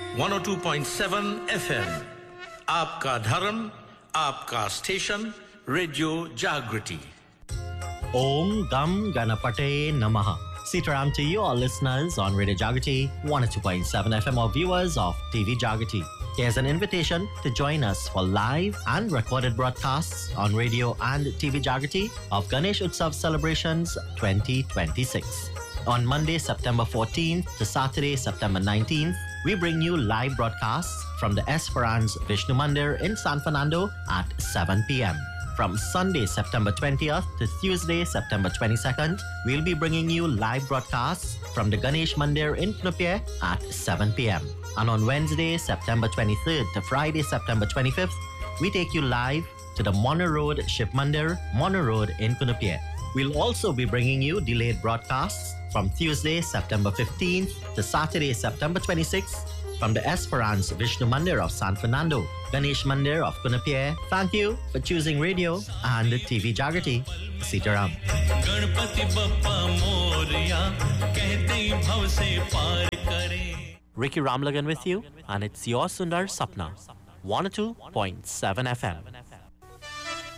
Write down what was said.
102.7 FM आपका धर्म आपका स्टेशन रेडियो जागृति Om Gam Ganapate Namaha. Sitaram to you all listeners on Radio Jagriti 102.7 FM or viewers of TV Jagriti. Here's an invitation to join us for live and recorded broadcasts on radio and TV Jagriti of Ganesh Utsav celebrations 2026. On Monday, September 14th to Saturday, September 19th, we bring you live broadcasts from the Esperance Vishnu Mandir in San Fernando at 7 p.m. From Sunday, September 20th to Tuesday, September 22nd, we'll be bringing you live broadcasts from the Ganesh Mandir in Knupye at 7 p.m. And on Wednesday, September 23rd to Friday, September 25th, we take you live to the Mono Road Shiv Mandir, Mono Road in Knupye. We'll also be bringing you delayed broadcasts from Tuesday, September 15th to Saturday, September 26th from the Esperance Vishnu Mandir of San Fernando, Ganesh Mandir of Kunapye. Thank you for choosing radio and TV Jagriti. Sitaram. Ricky Ramlagan with you, and it's your Sundar Sapna, 102.7 FM.